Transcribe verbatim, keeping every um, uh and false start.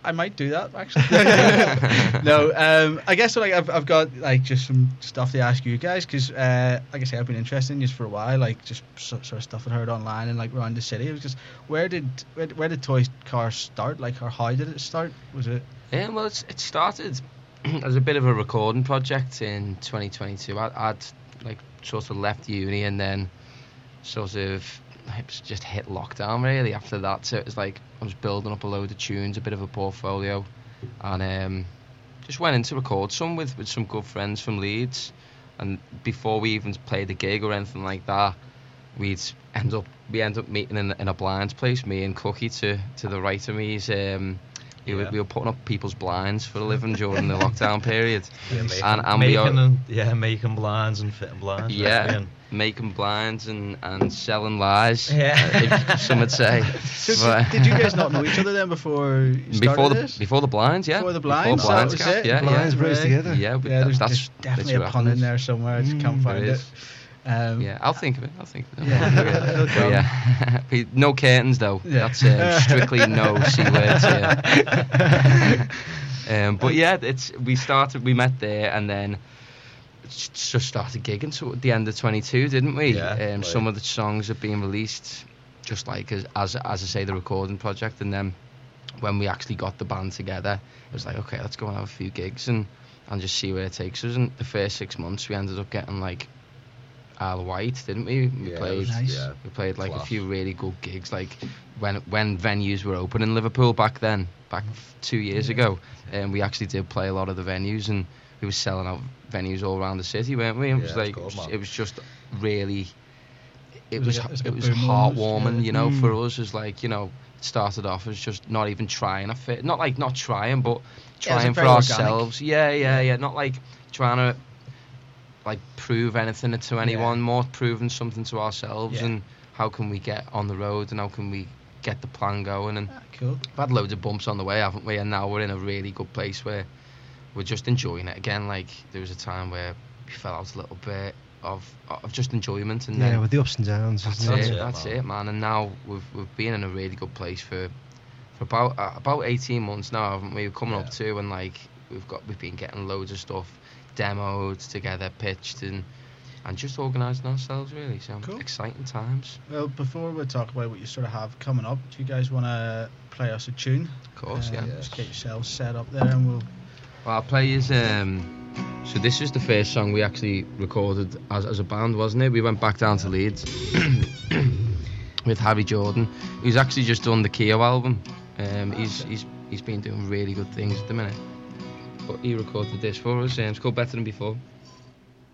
I might do that actually. No, um, I guess like I've I've got like just some stuff to ask you guys because uh, like I say I've been interested in this for a while, like just so, sort of stuff I heard online and like around the city. It was just where did where, where did Toy Car start? Like, or how did it start? Was it? Yeah, well, it's, it started as a bit of a recording project in twenty twenty-two. I, I'd like sort of left uni and then sort of it was just hit lockdown really after that. So it was like I was building up a load of tunes, a bit of a portfolio, and um, just went in to record some with, with some good friends from Leeds. And before we even played a gig or anything like that, we'd end up we end up meeting in, in a blinds place, me and Cookie to to the right of me. He's, um, we, yeah. were, we were putting up people's blinds for a living during the lockdown period. Yeah, making, and, and making we and, yeah, making blinds and fitting blinds. Yeah, making blinds and, and selling lies. Yeah, if some would say. So but, did you guys not know each other then before you started before the this? before the blinds? Yeah, before the blinds. Before blinds, so cap, yeah, blinds yeah. bros together. Yeah, but yeah. that, There's, that's there's definitely a that's pun in there somewhere. I just can't mm, find it. Um, yeah, I'll think of it. I'll think of it. Yeah, yeah. yeah. No curtains though. Yeah. That's um, strictly no c words here. um, but yeah, it's we started. We met there, and then just started gigging. So at the end of twenty-two, didn't we? Yeah. Um, right. Some of the songs have been released, just like as, as as I say, the recording project, and then when we actually got the band together, it was like, okay, let's go and have a few gigs and and just see where it takes us. And the first six months, we ended up getting like Isle of Wight, didn't we? We yeah, played, nice. yeah. we played like Class. a few really good gigs. Like when when venues were open in Liverpool back then, back two years Yeah. ago, and um, we actually did play a lot of the venues, and we were selling out venues all around the city, weren't we? It Yeah, was like cool, it, was, man. it was just really, it, It was was like a- it was like it a was boom almost, heartwarming, yeah. you know, Mm. for us. As like, you know, it started off as just not even trying to fit, not like not trying, but Yeah, it was trying for very organic. ourselves. Yeah, yeah, yeah. Not like trying to like prove anything to anyone, Yeah. more proving something to ourselves, Yeah. and how can we get on the road and how can we get the plan going. And Ah, cool. we've had loads of bumps on the way, haven't we? And now we're in a really good place where we're just enjoying it again. Like there was a time where we fell out a little bit of of just enjoyment, and Yeah, then with the ups and downs. that's isn't it, it? it, that's man. it, man. And now we've we've been in a really good place for for about uh, about eighteen months now, haven't we? We're coming Yeah. up to, and like we've got we've been getting loads of stuff demoed together, pitched, and and just organising ourselves really. So Cool. exciting times, Well, before we talk about what you sort of have coming up, do you guys want to play us a tune? of course. Uh, yeah. Just get yourselves set up there, and we'll. Well, I'll play is um. So this was the first song we actually recorded as as a band, wasn't it? We went back down to Leeds with Harry Jordan, who's actually just done the Keo album. Um, he's Okay. he's he's been doing really good things at the minute. But he recorded this for us, and it's called Better Than Before.